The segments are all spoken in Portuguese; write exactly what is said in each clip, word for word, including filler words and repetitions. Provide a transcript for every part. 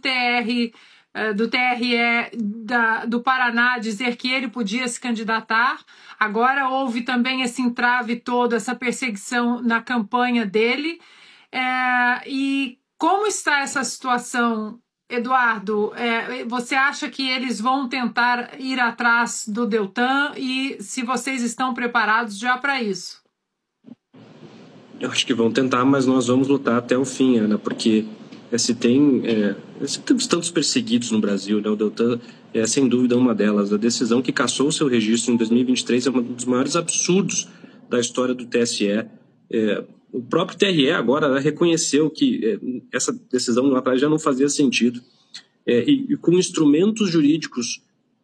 T R, do T R E da, do Paraná dizer que ele podia se candidatar. Agora houve também esse entrave todo, essa perseguição na campanha dele. É, e como está essa situação, Eduardo? É, você acha que eles vão tentar ir atrás do Deltan e se vocês estão preparados já para isso? Eu acho que vão tentar, mas nós vamos lutar até o fim, Ana, porque é, se tem é, se temos tantos perseguidos no Brasil, né? O Deltan é sem dúvida uma delas. A decisão que cassou o seu registro em dois mil e vinte e três é um dos maiores absurdos da história do T S E. É, o próprio T R E agora reconheceu que é, essa decisão lá atrás já não fazia sentido. É, e, e com instrumentos jurídicos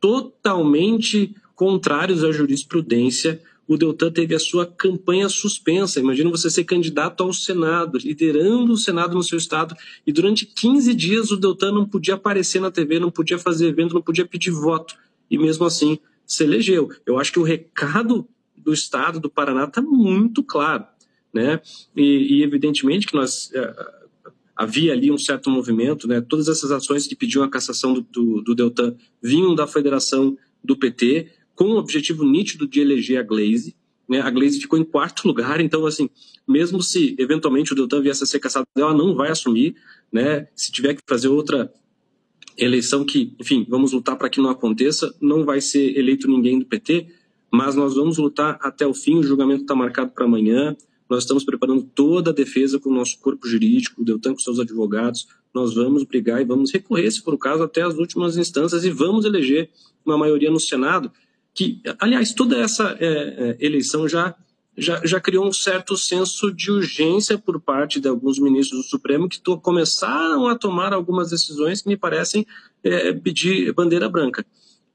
totalmente contrários à jurisprudência, o Deltan teve a sua campanha suspensa. Imagina você ser candidato ao Senado, liderando o Senado no seu estado, e durante quinze dias o Deltan não podia aparecer na T V, não podia fazer evento, não podia pedir voto, e mesmo assim se elegeu. Eu acho que o recado do estado do Paraná está muito claro, né? E, e evidentemente que nós... É, havia ali um certo movimento, né? Todas essas ações que pediam a cassação do, do, do Deltan vinham da federação do P T, com o objetivo nítido de eleger a Gleisi, né? A Gleisi ficou em quarto lugar, então, assim, mesmo se eventualmente o Deltan viesse a ser cassado, ela não vai assumir, né? Se tiver que fazer outra eleição que, enfim, vamos lutar para que não aconteça, não vai ser eleito ninguém do P T, mas nós vamos lutar até o fim. O julgamento está marcado para amanhã. Nós estamos preparando toda a defesa com o nosso corpo jurídico, o Deltan com seus advogados. Nós vamos brigar e vamos recorrer, se for o caso, até as últimas instâncias e vamos eleger uma maioria no Senado que, aliás, toda essa é, é, eleição já, já, já criou um certo senso de urgência por parte de alguns ministros do Supremo que to, começaram a tomar algumas decisões que me parecem é, pedir bandeira branca.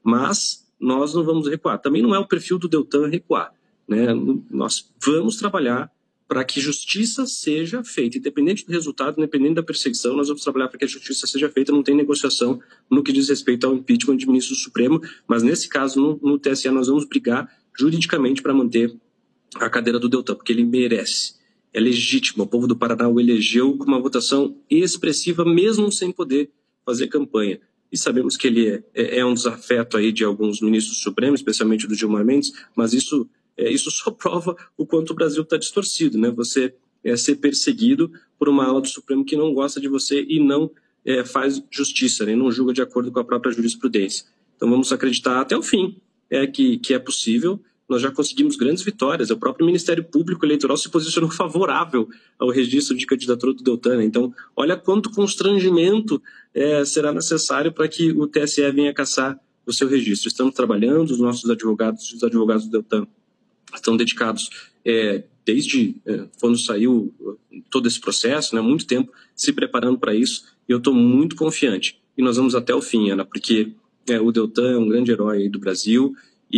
Mas nós não vamos recuar. Também não é o perfil do Deltan recuar, né? Nós vamos trabalhar para que justiça seja feita, independente do resultado, independente da perseguição, nós vamos trabalhar para que a justiça seja feita, não tem negociação no que diz respeito ao impeachment de ministro do Supremo, mas nesse caso, no, no T S E, nós vamos brigar juridicamente para manter a cadeira do Deltan, porque ele merece, é legítimo, o povo do Paraná o elegeu com uma votação expressiva, mesmo sem poder fazer campanha. E sabemos que ele é, é, é um desafeto aí de alguns ministros do Supremo, especialmente do Gilmar Mendes, mas isso... É, isso só prova o quanto o Brasil está distorcido, né? Você é, ser perseguido por uma ala do Supremo que não gosta de você e não é, faz justiça, né? Não julga de acordo com a própria jurisprudência. Então vamos acreditar até o fim é, que, que é possível. Nós já conseguimos grandes vitórias. O próprio Ministério Público Eleitoral se posicionou favorável ao registro de candidatura do Deltan, né? Então, olha quanto constrangimento é, será necessário para que o T S E venha cassar o seu registro. Estamos trabalhando, os nossos advogados, os advogados do Deltan, estão dedicados é, desde é, quando saiu todo esse processo, né, muito tempo se preparando para isso, e eu estou muito confiante. E nós vamos até o fim, Ana, porque é, o Deltan é um grande herói aí do Brasil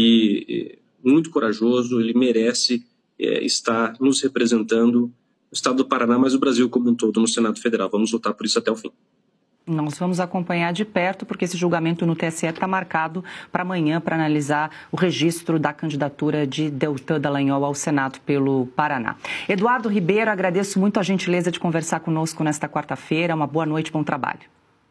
e é, muito corajoso, ele merece é, estar nos representando, o estado do Paraná, mas o Brasil como um todo no Senado Federal. Vamos lutar por isso até o fim. Nós vamos acompanhar de perto, porque esse julgamento no T S E está marcado para amanhã para analisar o registro da candidatura de Deltan Dallagnol ao Senado pelo Paraná. Eduardo Ribeiro, agradeço muito a gentileza de conversar conosco nesta quarta-feira. Uma boa noite, bom trabalho.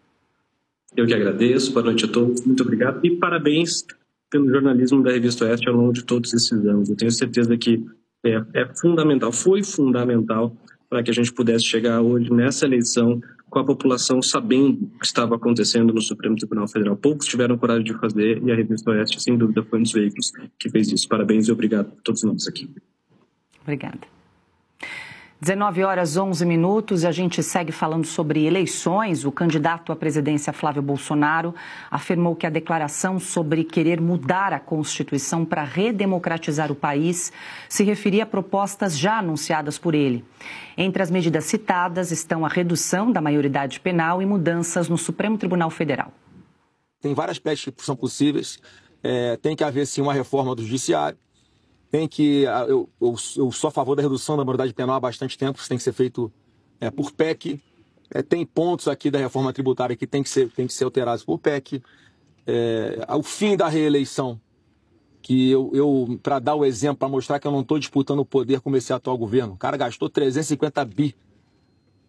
Eu que agradeço, boa noite a todos, muito obrigado e parabéns pelo jornalismo da Revista Oeste ao longo de todos esses anos. Eu tenho certeza que é, é fundamental, foi fundamental para que a gente pudesse chegar hoje nessa eleição com a população sabendo o que estava acontecendo no Supremo Tribunal Federal. Poucos tiveram coragem de fazer e a Revista Oeste, sem dúvida, foi um dos veículos que fez isso. Parabéns e obrigado a todos nós aqui. Obrigada. dezenove horas e onze minutos e a gente segue falando sobre eleições. O candidato à presidência Flávio Bolsonaro afirmou que a declaração sobre querer mudar a Constituição para redemocratizar o país se referia a propostas já anunciadas por ele. Entre as medidas citadas estão a redução da maioridade penal e mudanças no Supremo Tribunal Federal. Tem várias aspectos que são possíveis. É, tem que haver, sim, uma reforma do judiciário. Tem que, eu, eu, eu sou a favor da redução da maioridade penal há bastante tempo, isso tem que ser feito é, por P E C. É, tem pontos aqui da reforma tributária que tem que ser, tem que ser alterados por P E C. É, ao fim da reeleição, que eu, eu para dar o exemplo, para mostrar que eu não estou disputando o poder como esse atual governo, o cara gastou trezentos e cinquenta bi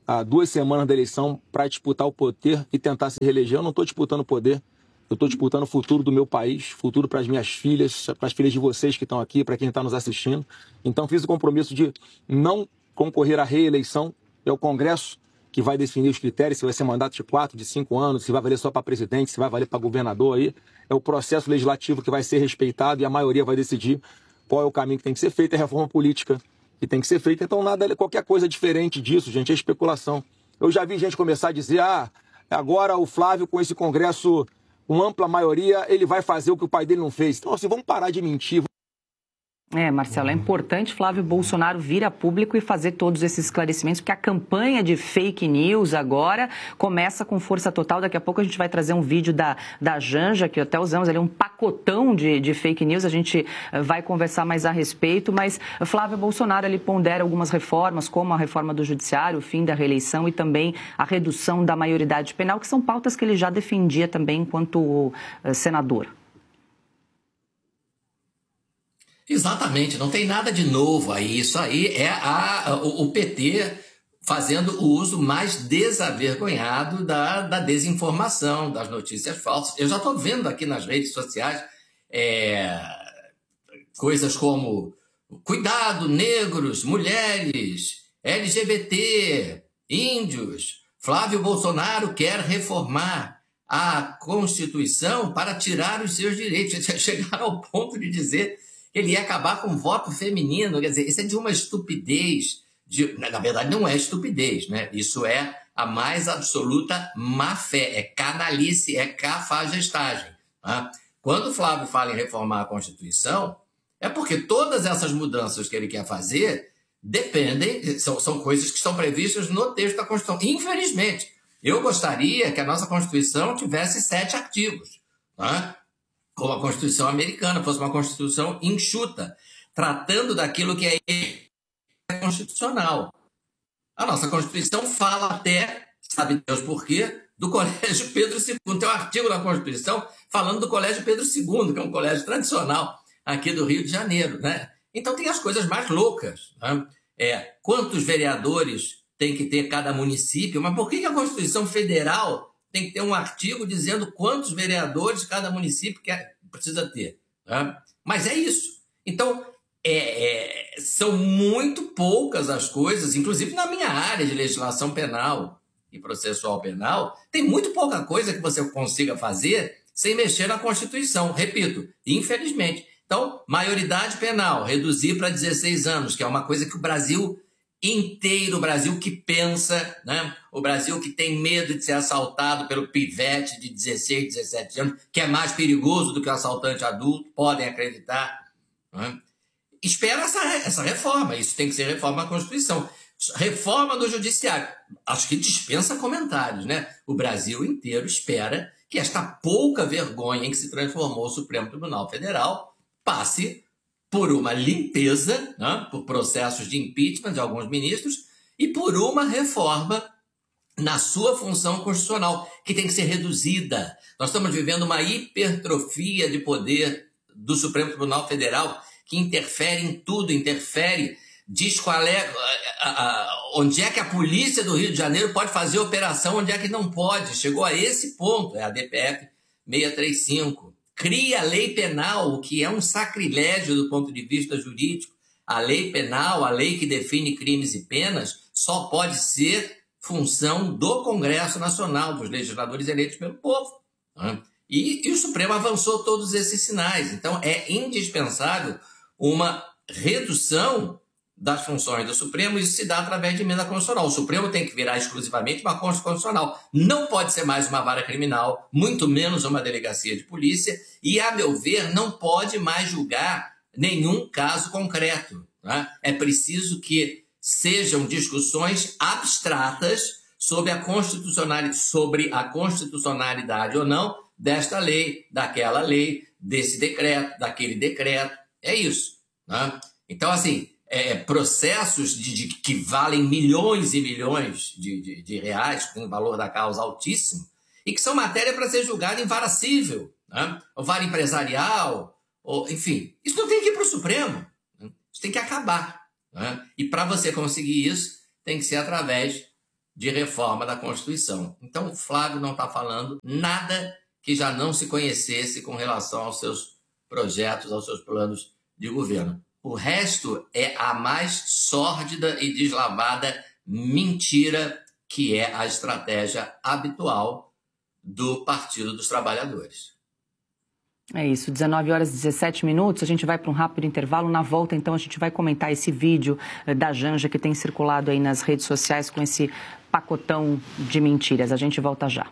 há duas semanas da eleição para disputar o poder e tentar se reeleger. Eu não estou disputando o poder, eu estou disputando o futuro do meu país, futuro para as minhas filhas, para as filhas de vocês que estão aqui, para quem está nos assistindo. Então fiz o compromisso de não concorrer à reeleição. É o Congresso que vai definir os critérios, se vai ser mandato de quatro, de cinco anos, se vai valer só para presidente, se vai valer para governador aí. É o processo legislativo que vai ser respeitado e a maioria vai decidir qual é o caminho que tem que ser feito, é a reforma política que tem que ser feita. Então, nada, qualquer coisa diferente disso, gente, é especulação. Eu já vi gente começar a dizer, ah, agora o Flávio, com esse Congresso, com ampla maioria, ele vai fazer o que o pai dele não fez. Então, assim, vamos parar de mentir. É, Marcelo, é importante Flávio Bolsonaro vir a público e fazer todos esses esclarecimentos, porque a campanha de fake news agora começa com força total. Daqui a pouco a gente vai trazer um vídeo da, da Janja, que até usamos ali um pacotão de, de fake news, a gente vai conversar mais a respeito, mas Flávio Bolsonaro, ele pondera algumas reformas, como a reforma do judiciário, o fim da reeleição e também a redução da maioridade penal, que são pautas que ele já defendia também enquanto uh, senador. Exatamente, não tem nada de novo aí. Isso aí é a, o, o P T fazendo o uso mais desavergonhado da, da desinformação, das notícias falsas. Eu já estou vendo aqui nas redes sociais é, coisas como cuidado, negros, mulheres, L G B T, índios. Flávio Bolsonaro quer reformar a Constituição para tirar os seus direitos. Chegaram ao ponto de dizer ele ia acabar com o voto feminino. Quer dizer, isso é de uma estupidez. De, na verdade, não é estupidez, né? Isso é a mais absoluta má-fé, é canalice, é cafajestagem. Né? Quando o Flávio fala em reformar a Constituição, é porque todas essas mudanças que ele quer fazer dependem, são, são coisas que estão previstas no texto da Constituição. Infelizmente, eu gostaria que a nossa Constituição tivesse sete artigos, né? Como a Constituição americana, fosse uma Constituição enxuta, tratando daquilo que é constitucional. A nossa Constituição fala até, sabe Deus por quê, do Colégio Pedro segundo. Tem um artigo na Constituição falando do Colégio Pedro segundo, que é um colégio tradicional aqui do Rio de Janeiro, né? Então tem as coisas mais loucas, né? É, quantos vereadores tem que ter cada município? Mas por que a Constituição Federal tem que ter um artigo dizendo quantos vereadores cada município quer, precisa ter? Né? Mas é isso. Então, é, é, são muito poucas as coisas, inclusive na minha área de legislação penal e processual penal, tem muito pouca coisa que você consiga fazer sem mexer na Constituição. Repito, infelizmente. Então, maioridade penal, reduzir para dezesseis anos, que é uma coisa que o Brasil inteiro, o Brasil que pensa, né? O Brasil que tem medo de ser assaltado pelo pivete de dezesseis, dezessete anos, que é mais perigoso do que o assaltante adulto, podem acreditar. Né? Espera essa, essa reforma, isso tem que ser reforma da Constituição. Reforma do Judiciário, acho que dispensa comentários, né? O Brasil inteiro espera que esta pouca vergonha em que se transformou o Supremo Tribunal Federal passe por uma limpeza, né, por processos de impeachment de alguns ministros e por uma reforma na sua função constitucional, que tem que ser reduzida. Nós estamos vivendo uma hipertrofia de poder do Supremo Tribunal Federal que interfere em tudo, interfere, diz qual é, a, a, onde é que a polícia do Rio de Janeiro pode fazer operação, onde é que não pode. Chegou a esse ponto, é a D P F seiscentos e trinta e cinco. Cria a lei penal, o que é um sacrilégio do ponto de vista jurídico. A lei penal, a lei que define crimes e penas, só pode ser função do Congresso Nacional, dos legisladores eleitos pelo povo. Né? E, e o Supremo avançou todos esses sinais. Então, é indispensável uma redução das funções do Supremo, e isso se dá através de emenda constitucional. O Supremo tem que virar exclusivamente uma Corte Constitucional. Não pode ser mais uma vara criminal, muito menos uma delegacia de polícia, e, a meu ver, não pode mais julgar nenhum caso concreto. Né? É preciso que sejam discussões abstratas sobre a constitucionalidade, sobre a constitucionalidade ou não desta lei, daquela lei, desse decreto, daquele decreto. É isso. Né? Então, assim, É, processos de, de, que valem milhões e milhões de, de, de reais, com o valor da causa altíssimo, e que são matéria para ser julgada em vara civil, né? Ou vara empresarial, ou, enfim. Isso não tem que ir para o Supremo. Né? Isso tem que acabar. Né? E para você conseguir isso, tem que ser através de reforma da Constituição. Então, o Flávio não está falando nada que já não se conhecesse com relação aos seus projetos, aos seus planos de governo. O resto é a mais sórdida e deslavada mentira que é a estratégia habitual do Partido dos Trabalhadores. É isso, dezenove horas e dezessete minutos, a gente vai para um rápido intervalo. Na volta, então, a gente vai comentar esse vídeo da Janja que tem circulado aí nas redes sociais com esse pacotão de mentiras. A gente volta já.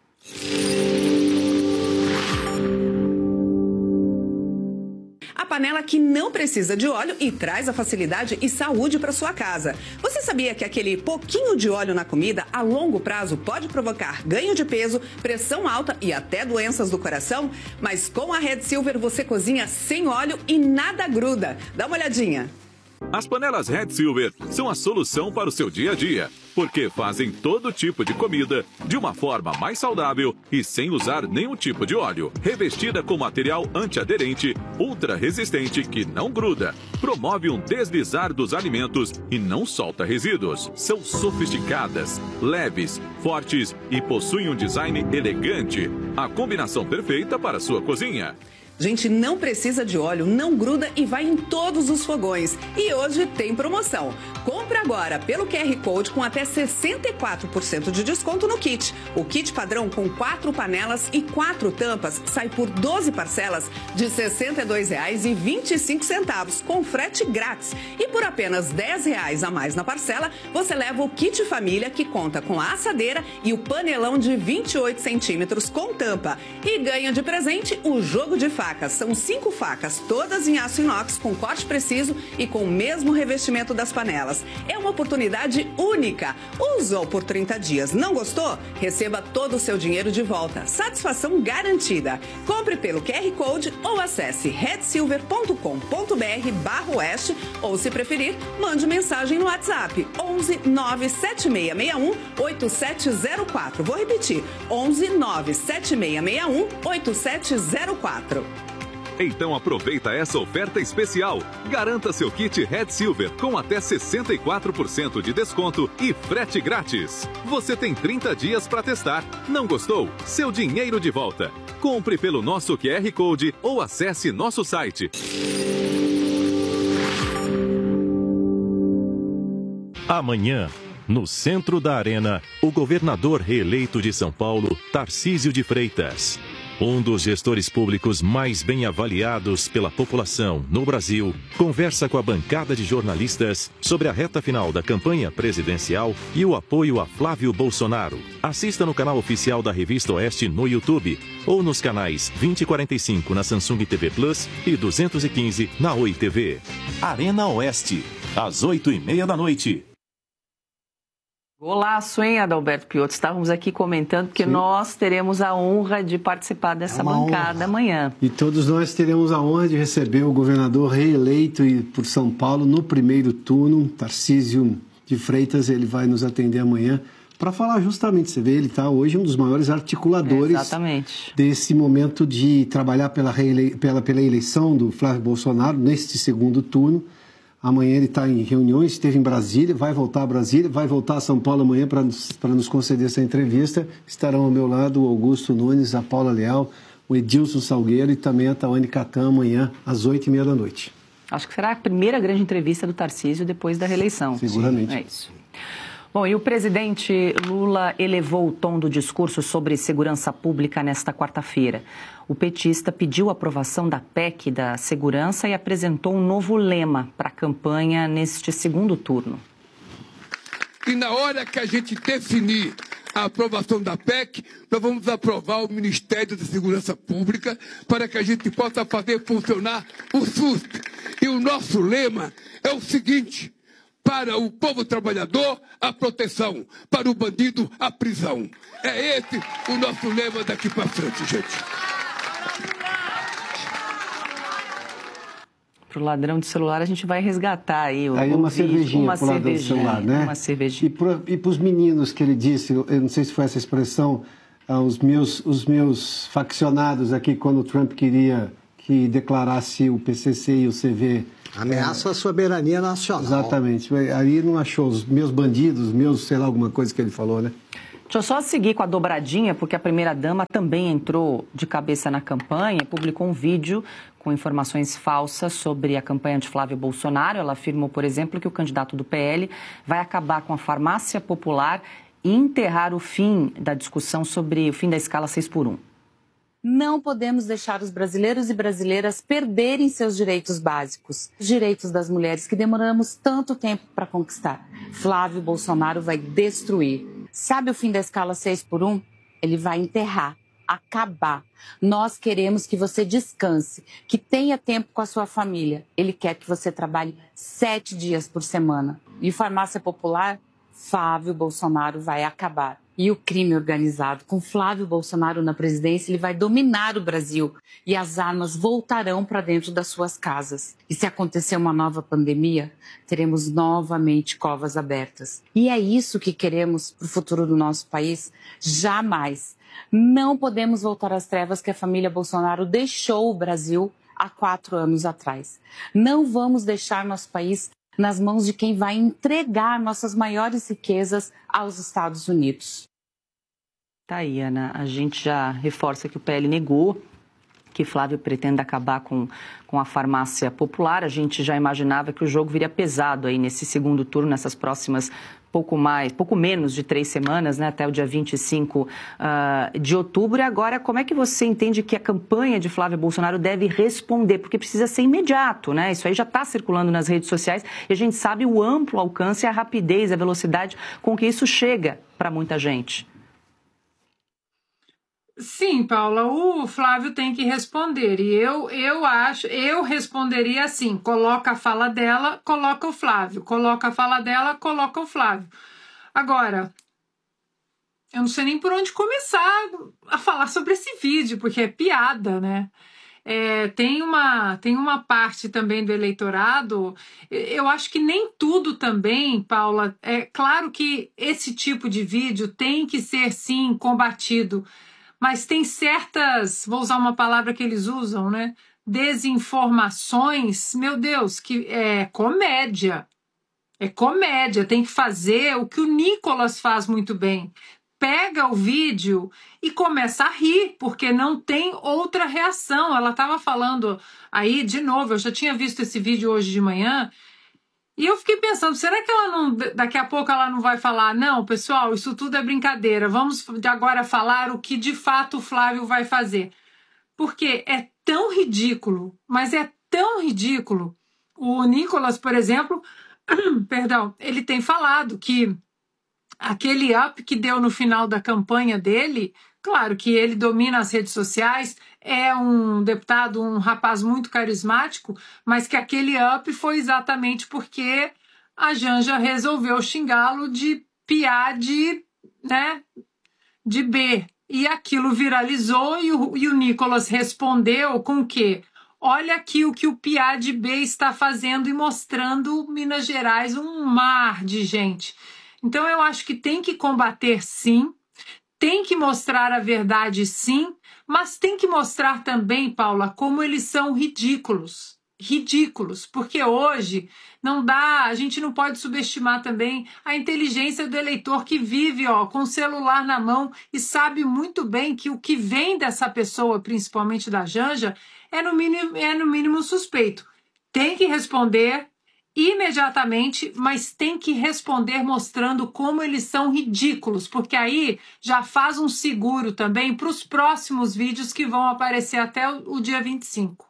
Panela que não precisa de óleo e traz a facilidade e saúde para sua casa. Você sabia que aquele pouquinho de óleo na comida a longo prazo pode provocar ganho de peso, pressão alta e até doenças do coração? Mas com a Red Silver você cozinha sem óleo e nada gruda. Dá uma olhadinha. As panelas Red Silver são a solução para o seu dia a dia, porque fazem todo tipo de comida de uma forma mais saudável e sem usar nenhum tipo de óleo. Revestida com material antiaderente, ultra resistente que não gruda, promove um deslizar dos alimentos e não solta resíduos. São sofisticadas, leves, fortes e possuem um design elegante. A combinação perfeita para a sua cozinha. Gente, não precisa de óleo, não gruda e vai em todos os fogões. E hoje tem promoção. Compre agora pelo Q R Code com até sessenta e quatro por cento de desconto no kit. O kit padrão com quatro panelas e quatro tampas sai por doze parcelas de sessenta e dois reais e vinte e cinco centavos, com frete grátis. E por apenas dez reais a mais na parcela, você leva o kit família que conta com a assadeira e o panelão de vinte e oito centímetros com tampa. E ganha de presente o jogo de facas. São cinco facas, todas em aço inox, com corte preciso e com o mesmo revestimento das panelas. É uma oportunidade única. Usou por trinta dias, não gostou? Receba todo o seu dinheiro de volta. Satisfação garantida. Compre pelo Q R Code ou acesse red silver ponto com ponto b r barra oeste ou, se preferir, mande mensagem no WhatsApp onze nove sete seis seis um oito sete zero quatro. Vou repetir, onze nove sete seis seis um oito sete zero quatro. Então aproveita essa oferta especial. Garanta seu kit Red Silver com até sessenta e quatro por cento de desconto e frete grátis. Você tem trinta dias para testar. Não gostou? Seu dinheiro de volta. Compre pelo nosso Q R Code ou acesse nosso site. Amanhã, no centro da arena, o governador reeleito de São Paulo, Tarcísio de Freitas. Um dos gestores públicos mais bem avaliados pela população no Brasil, conversa com a bancada de jornalistas sobre a reta final da campanha presidencial e o apoio a Flávio Bolsonaro. Assista no canal oficial da Revista Oeste no YouTube ou nos canais vinte e quarenta e cinco na Samsung T V Plus e duzentos e quinze na Oi T V. Arena Oeste, às oito e meia da noite. Golaço, hein, Adalberto Piotto? Estávamos aqui comentando que Sim. nós teremos a honra de participar dessa é bancada honra. amanhã. E todos nós teremos a honra de receber o governador reeleito por São Paulo no primeiro turno, Tarcísio de Freitas. Ele vai nos atender amanhã para falar justamente, você vê, ele está hoje um dos maiores articuladores Exatamente. desse momento de trabalhar pela, reele... pela, pela eleição do Flávio Bolsonaro neste segundo turno. Amanhã ele está em reuniões, esteve em Brasília, vai voltar a Brasília, vai voltar a São Paulo amanhã para nos, para nos conceder essa entrevista. Estarão ao meu lado o Augusto Nunes, a Paula Leal, o Edilson Salgueiro e também a Tawane Catan amanhã às oito e meia da noite. Acho que será a primeira grande entrevista do Tarcísio depois da reeleição. Seguramente. Sim, é isso. Bom, e o presidente Lula elevou o tom do discurso sobre segurança pública nesta quarta-feira. O petista pediu a aprovação da P E C da segurança e apresentou um novo lema para a campanha neste segundo turno. E na hora que a gente definir a aprovação da P E C, nós vamos aprovar o Ministério da Segurança Pública para que a gente possa fazer funcionar o SUS. E o nosso lema é o seguinte: para o povo trabalhador, a proteção. Para o bandido, a prisão. É esse o nosso lema daqui para frente, gente. Para o ladrão de celular, a gente vai resgatar aí o Aí uma o cervejinha uma para o ladrão de celular, né? Uma cervejinha. E para os meninos que ele disse, eu não sei se foi essa expressão, ah, os, meus, os meus faccionados aqui, quando o Trump queria que declarasse o P C C e o C V Ameaça é, a soberania nacional. Exatamente. Aí não achou os meus bandidos, meus, sei lá, alguma coisa que ele falou, né? Deixa eu só seguir com a dobradinha, porque a primeira-dama também entrou de cabeça na campanha e publicou um vídeo com informações falsas sobre a campanha de Flávio Bolsonaro. Ela afirmou, por exemplo, que o candidato do P L vai acabar com a farmácia popular e enterrar o fim da discussão sobre o fim da escala seis por um. Não podemos deixar os brasileiros e brasileiras perderem seus direitos básicos, os direitos das mulheres que demoramos tanto tempo para conquistar. Flávio Bolsonaro vai destruir. Sabe o fim da escala seis por um? Ele vai enterrar, acabar. Nós queremos que você descanse, que tenha tempo com a sua família. Ele quer que você trabalhe sete dias por semana. E farmácia popular, Flávio Bolsonaro vai acabar. E o crime organizado, com Flávio Bolsonaro na presidência, ele vai dominar o Brasil e as armas voltarão para dentro das suas casas. E se acontecer uma nova pandemia, teremos novamente covas abertas. E é isso que queremos para o futuro do nosso país? Jamais. Não podemos voltar às trevas que a família Bolsonaro deixou o Brasil há quatro anos atrás. Não vamos deixar nosso país nas mãos de quem vai entregar nossas maiores riquezas aos Estados Unidos. Tá aí, Ana. A gente já reforça que o P L negou que Flávio pretende acabar com, com a farmácia popular. A gente já imaginava que o jogo viria pesado aí nesse segundo turno, nessas próximas pouco mais, pouco menos de três semanas, né, até o dia vinte e cinco uh, de outubro. E agora, como é que você entende que a campanha de Flávio Bolsonaro deve responder? Porque precisa ser imediato, né? Isso aí já está circulando nas redes sociais e a gente sabe o amplo alcance, a rapidez, a velocidade com que isso chega para muita gente. Sim, Paula, o Flávio tem que responder e eu, eu acho, eu responderia assim, coloca a fala dela, coloca o Flávio, coloca a fala dela, coloca o Flávio. Agora, eu não sei nem por onde começar a falar sobre esse vídeo, porque é piada, né? É, tem, uma, tem uma parte também do eleitorado, eu acho que nem tudo também, Paula, é claro que esse tipo de vídeo tem que ser, sim, combatido, mas tem certas, vou usar uma palavra que eles usam, né? Desinformações, meu Deus, que é comédia. É comédia, tem que fazer o que o Nicolas faz muito bem. Pega o vídeo e começa a rir, porque não tem outra reação. Ela estava falando aí, de novo, eu já tinha visto esse vídeo hoje de manhã, e eu fiquei pensando, será que ela não, daqui a pouco ela não vai falar, não, pessoal, isso tudo é brincadeira, vamos agora falar o que de fato o Flávio vai fazer. Porque é tão ridículo, mas é tão ridículo. O Nicolas, por exemplo, perdão, ele tem falado que aquele up que deu no final da campanha dele, claro que ele domina as redes sociais, é um deputado, um rapaz muito carismático, mas que aquele up foi exatamente porque a Janja resolveu xingá-lo de piá de, né, de B. E aquilo viralizou e o, e o Nicolas respondeu com o quê? Olha aqui o que o piá de B está fazendo e mostrando Minas Gerais um mar de gente. Então eu acho que tem que combater sim, tem que mostrar a verdade sim, mas tem que mostrar também, Paula, como eles são ridículos. Ridículos, porque hoje não dá, a gente não pode subestimar também a inteligência do eleitor que vive ó, com o celular na mão e sabe muito bem que o que vem dessa pessoa, principalmente da Janja, é no mínimo, é no mínimo suspeito. Tem que responder imediatamente, mas tem que responder mostrando como eles são ridículos, porque aí já faz um seguro também para os próximos vídeos que vão aparecer até o dia vinte e cinco.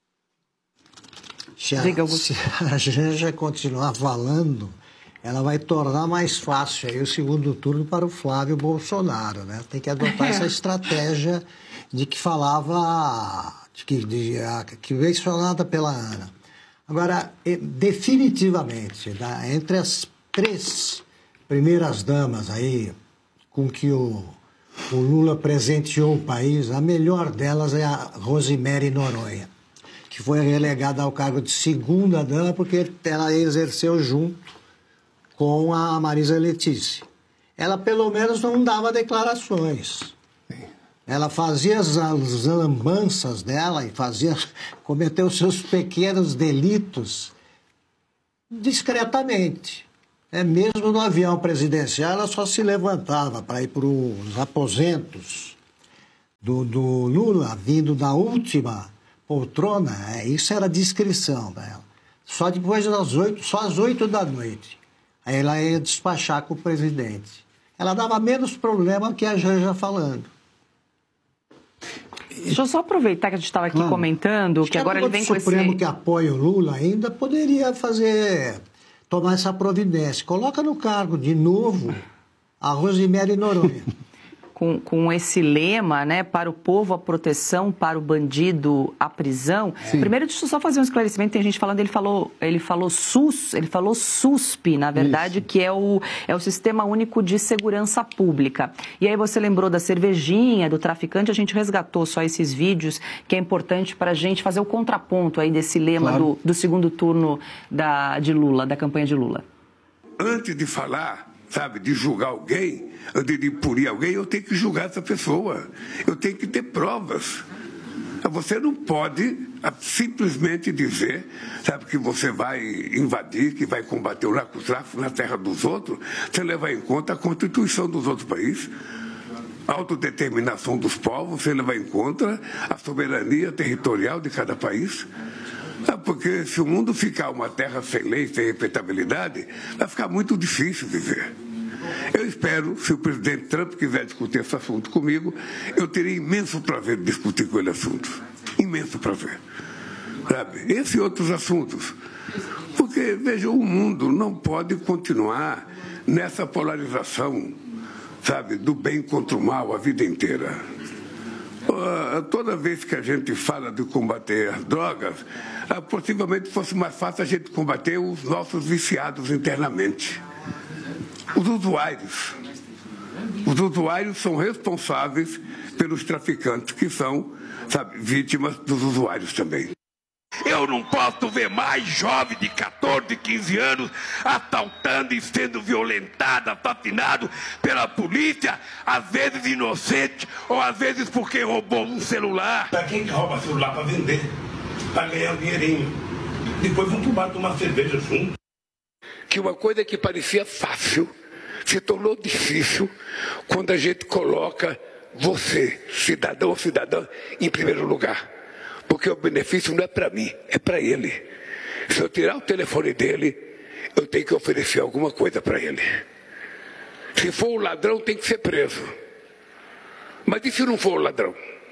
Se a, se a Janja continuar falando, ela vai tornar mais fácil aí o segundo turno para o Flávio Bolsonaro, né? Tem que adotar é. essa estratégia de que falava, de que, de, que mencionada pela Ana. Agora, definitivamente, entre as três primeiras damas aí, com que o, o Lula presenteou o país, a melhor delas é a Rosemary Noronha, que foi relegada ao cargo de segunda dama porque ela exerceu junto com a Marisa Letícia. Ela, pelo menos, não dava declarações. Ela fazia as, as lambanças dela e fazia, cometeu seus pequenos delitos discretamente. É, mesmo no avião presidencial, ela só se levantava para ir para os aposentos do, do Lula, vindo da última poltrona. É, isso era discrição para ela. Só depois das oito, só às oito da noite. Aí ela ia despachar com o presidente. Ela dava menos problema que a Janja falando. Deixa eu só aproveitar que a gente estava aqui claro. comentando, que, que agora ele vem com esse... O Supremo que apoia o Lula ainda poderia fazer, tomar essa providência. Coloca no cargo de novo a Rosemary Noronha. Com, com esse lema, né, para o povo a proteção, para o bandido a prisão. Sim. Primeiro, deixa eu só fazer um esclarecimento, tem gente falando, ele falou, ele falou SUS, ele falou SUSP, na verdade, Isso. que é o, é o Sistema Único de Segurança Pública. E aí você lembrou da cervejinha, do traficante, a gente resgatou só esses vídeos, que é importante para a gente fazer o contraponto aí desse lema claro. do, do segundo turno da, de Lula, da campanha de Lula. Antes de falar, sabe, de julgar alguém, antes de punir alguém, eu tenho que julgar essa pessoa. Eu tenho que ter provas. Você não pode simplesmente dizer, sabe, que você vai invadir, que vai combater o narcotráfico na terra dos outros, sem levar em conta a Constituição dos outros países, a autodeterminação dos povos, sem levar em conta a soberania territorial de cada país. Porque se o mundo ficar uma terra sem lei, sem respeitabilidade, vai ficar muito difícil viver. Eu espero, se o presidente Trump quiser discutir esse assunto comigo, eu teria imenso prazer de discutir com ele assuntos. Imenso prazer. Sabe? Esse e outros assuntos. Porque, veja, o mundo não pode continuar nessa polarização, sabe, do bem contra o mal a vida inteira. Uh, toda vez que a gente fala de combater as drogas, uh, possivelmente fosse mais fácil a gente combater os nossos viciados internamente. Os usuários. Os usuários são responsáveis pelos traficantes, que são, sabe, vítimas dos usuários também. Eu não posso ver mais jovem de quatorze, quinze anos assaltando e sendo violentado, assassinado pela polícia, às vezes inocente, ou às vezes porque roubou um celular. Para quem que rouba celular para vender, para ganhar um dinheirinho. Depois vão pro bar tomar cerveja junto. Que uma coisa que parecia fácil se tornou difícil quando a gente coloca você, cidadão ou cidadã, em primeiro lugar. Porque o benefício não é para mim, é para ele. Se eu tirar o telefone dele, eu tenho que oferecer alguma coisa para ele. Se for um ladrão, tem que ser preso. Mas e se não for um ladrão?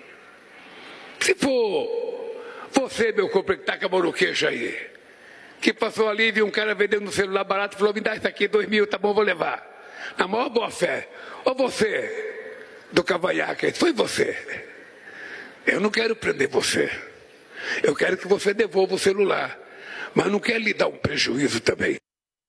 Se for você, meu companheiro, que está com a mão no queixo aí, que passou ali e viu um cara vendendo um celular barato e falou, me dá isso aqui, dois mil, tá bom, vou levar. Na maior boa fé. Ou você, do cavanhaque, foi você. Eu não quero prender você. Eu quero que você devolva o celular. Mas não quero lhe dar um prejuízo também.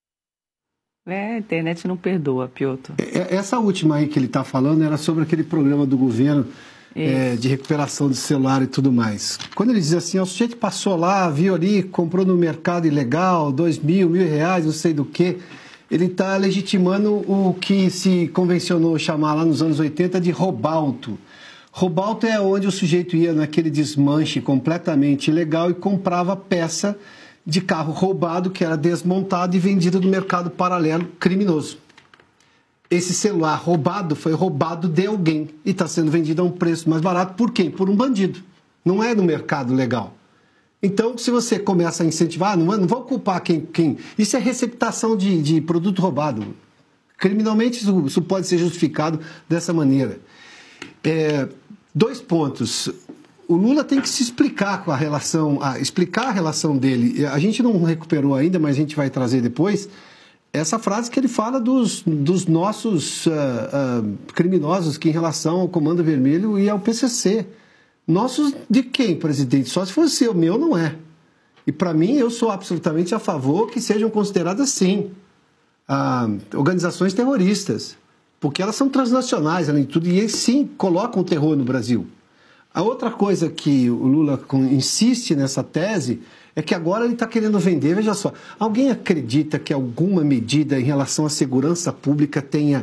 É, a internet não perdoa, Piotr. Essa última aí que ele está falando era sobre aquele programa do governo é, de recuperação de celular e tudo mais. Quando ele diz assim, o sujeito passou lá, viu ali, comprou no mercado ilegal, dois mil, mil reais, não sei do que, ele está legitimando o que se convencionou chamar lá nos anos oitenta de roubalto. Roubalto é onde o sujeito ia naquele desmanche completamente ilegal e comprava peça de carro roubado que era desmontado e vendido no mercado paralelo criminoso. Esse celular roubado foi roubado de alguém e está sendo vendido a um preço mais barato. Por quem? Por um bandido. Não é no mercado legal. Então, se você começa a incentivar, não, não vou culpar quem, quem... Isso é receptação de, de produto roubado. Criminalmente, isso, isso pode ser justificado dessa maneira. É, dois pontos. O Lula tem que se explicar com a relação, a, explicar a relação dele. A gente não recuperou ainda, mas a gente vai trazer depois essa frase que ele fala dos, dos nossos uh, uh, criminosos que em relação ao Comando Vermelho e ao P C C. Nossos de quem, presidente? Só se fosse o meu, não é. E para mim, eu sou absolutamente a favor que sejam consideradas, sim, uh, organizações terroristas. Porque elas são transnacionais, além de tudo, e eles sim colocam o terror no Brasil. A outra coisa que o Lula insiste nessa tese é que agora ele está querendo vender, veja só, alguém acredita que alguma medida em relação à segurança pública tenha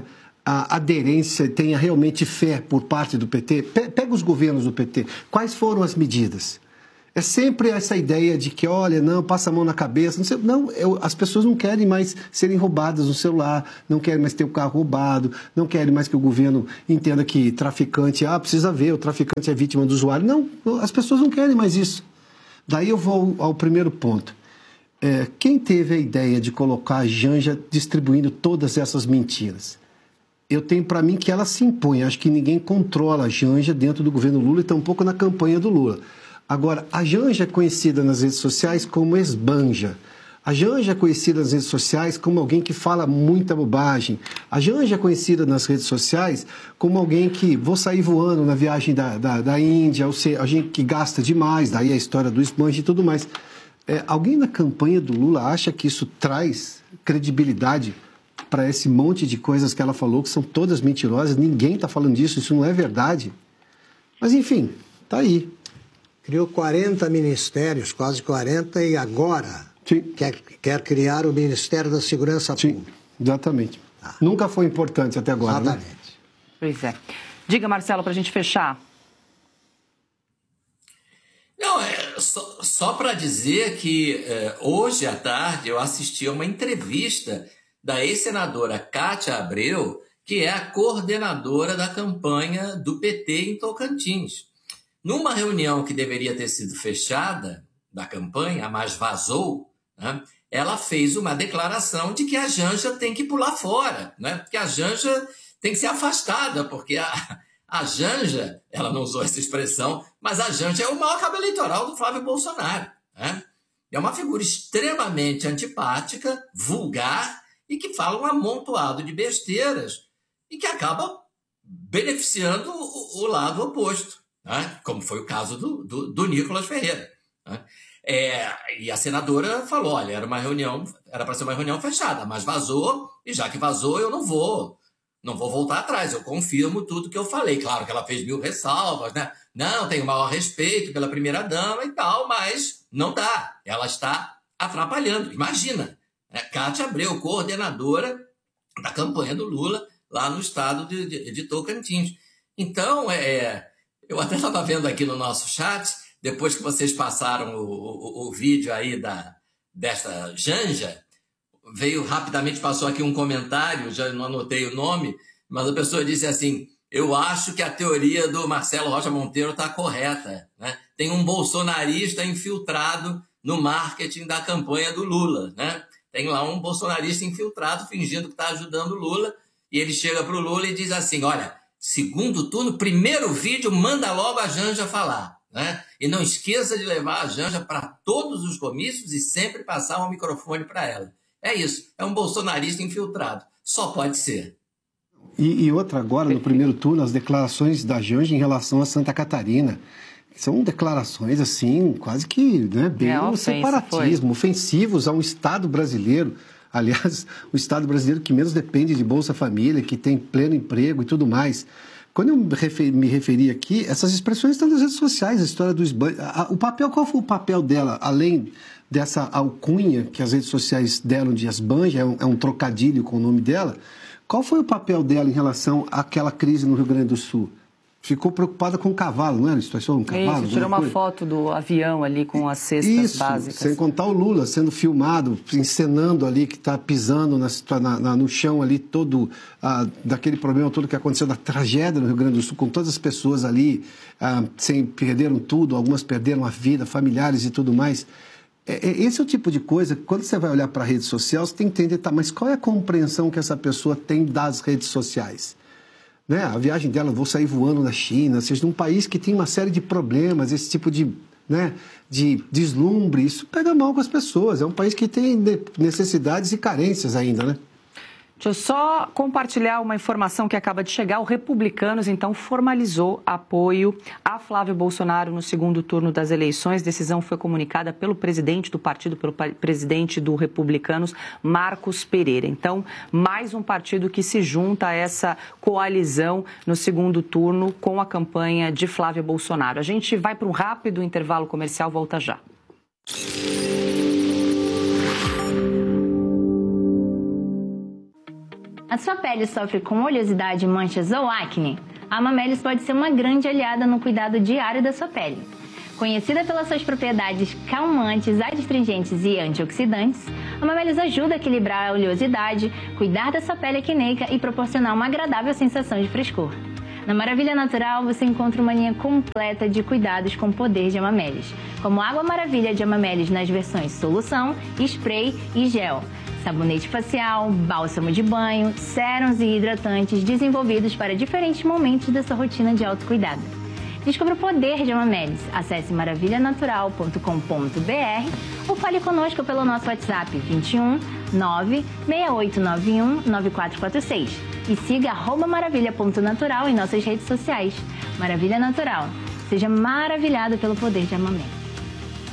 a aderência, tenha realmente fé por parte do P T. Pega os governos do P T. Quais foram as medidas? É sempre essa ideia de que, olha, não, passa a mão na cabeça. Não, sei, não eu, as pessoas não querem mais serem roubadas no celular, não querem mais ter o carro roubado, não querem mais que o governo entenda que traficante, ah, precisa ver, o traficante é vítima do usuário. Não, as pessoas não querem mais isso. Daí eu vou ao, ao primeiro ponto. É, quem teve a ideia de colocar a Janja distribuindo todas essas mentiras? Eu tenho para mim que ela se impõe. Acho que ninguém controla a Janja dentro do governo Lula e tampouco na campanha do Lula. Agora, a Janja é conhecida nas redes sociais como esbanja. A Janja é conhecida nas redes sociais como alguém que fala muita bobagem. A Janja é conhecida nas redes sociais como alguém que vou sair voando na viagem da, da, da Índia, ou seja, alguém que gasta demais, daí a história do esbanja e tudo mais. É, alguém na campanha do Lula acha que isso traz credibilidade para esse monte de coisas que ela falou, que são todas mentirosas? Ninguém está falando disso, isso não é verdade. Mas, enfim, está aí. Criou quarenta ministérios, quase quarenta, e agora quer, quer criar o Ministério da Segurança Sim, Pública. Exatamente. Ah. Nunca foi importante até agora, Exatamente. Né? Pois é. Diga, Marcelo, para a gente fechar. Não, é só, só para dizer que é, hoje à tarde eu assisti a uma entrevista da ex-senadora Cátia Abreu, que é a coordenadora da campanha do P T em Tocantins. Numa reunião que deveria ter sido fechada da campanha, mas vazou, né, ela fez uma declaração de que a Janja tem que pular fora, né, que a Janja tem que ser afastada, porque a, a Janja, ela não usou essa expressão, mas a Janja é o maior cabo eleitoral do Flávio Bolsonaro. Né? É uma figura extremamente antipática, vulgar, e que fala um amontoado de besteiras e que acaba beneficiando o, o lado oposto. Né? Como foi o caso do, do, do Nicolas Ferreira. Né? É, e a senadora falou, olha, era uma reunião, era para ser uma reunião fechada, mas vazou, e já que vazou, eu não vou, não vou voltar atrás, eu confirmo tudo que eu falei. Claro que ela fez mil ressalvas, né? Não, tenho o maior respeito pela primeira-dama e tal, mas não dá, ela está atrapalhando. Imagina, né? Cátia Abreu, coordenadora da campanha do Lula lá no estado de, de, de Tocantins. Então, é... eu até estava vendo aqui no nosso chat, depois que vocês passaram o, o, o vídeo aí da, desta Janja, veio rapidamente, passou aqui um comentário, já não anotei o nome, mas a pessoa disse assim, eu acho que a teoria do Marcelo Rocha Monteiro está correta. Né? Tem um bolsonarista infiltrado no marketing da campanha do Lula. Né? Tem lá um bolsonarista infiltrado fingindo que está ajudando o Lula, e ele chega para o Lula e diz assim, olha, segundo turno, primeiro vídeo, manda logo a Janja falar. Né? E não esqueça de levar a Janja para todos os comícios e sempre passar um microfone para ela. É isso, é um bolsonarista infiltrado. Só pode ser. E, e outra agora, no primeiro turno, as declarações da Janja em relação a Santa Catarina. São declarações, assim, quase que né, bem é, um separatismo, foi. ofensivos a um Estado brasileiro. Aliás, o Estado brasileiro que menos depende de Bolsa Família, que tem pleno emprego e tudo mais. Quando eu me referi, me referi aqui, essas expressões estão nas redes sociais, a história do esbanja. O papel, qual foi o papel dela, além dessa alcunha que as redes sociais deram de esbanja, é um, é um trocadilho com o nome dela, qual foi o papel dela em relação àquela crise no Rio Grande do Sul? Ficou preocupada com o cavalo, não era? Situação um cavalo? Isso, tirou uma coisa? foto do avião ali com as cestas Isso, básicas. Sem contar o Lula sendo filmado, encenando ali, que está pisando na, na, no chão ali, todo, ah, daquele problema todo que aconteceu, da tragédia no Rio Grande do Sul, com todas as pessoas ali, ah, sem, perderam tudo, algumas perderam a vida, familiares e tudo mais. É, é, esse é o tipo de coisa, quando você vai olhar para a rede social, você tem que entender, tá, mas qual é a compreensão que essa pessoa tem das redes sociais? Né? A viagem dela, vou sair voando na China, ou seja, num país que tem uma série de problemas, esse tipo de, né, de deslumbre, isso pega mal com as pessoas. É um país que tem necessidades e carências ainda, né? Deixa eu só compartilhar uma informação que acaba de chegar. O Republicanos, então, formalizou apoio a Flávio Bolsonaro no segundo turno das eleições. A decisão foi comunicada pelo presidente do partido, pelo presidente do Republicanos, Marcos Pereira. Então, mais um partido que se junta a essa coalizão no segundo turno com a campanha de Flávio Bolsonaro. A gente vai para um rápido intervalo comercial, volta já. A sua pele sofre com oleosidade, manchas ou acne? A Amamelis pode ser uma grande aliada no cuidado diário da sua pele. Conhecida pelas suas propriedades calmantes, adstringentes e antioxidantes, a Amamelis ajuda a equilibrar a oleosidade, cuidar da sua pele acneica e proporcionar uma agradável sensação de frescor. Na Maravilha Natural, você encontra uma linha completa de cuidados com o poder de Amamelis, como Água Maravilha de Amamelis nas versões solução, spray e gel, sabonete facial, bálsamo de banho, sérums e hidratantes desenvolvidos para diferentes momentos da sua rotina de autocuidado. Descubra o poder de Amamelis. Acesse maravilha natural ponto com ponto b r ou fale conosco pelo nosso WhatsApp vinte e um, nove, seis oito nove um, nove quatro quatro seis e siga arroba maravilha ponto natural em nossas redes sociais. Maravilha Natural. Seja maravilhado pelo poder de Amamelis.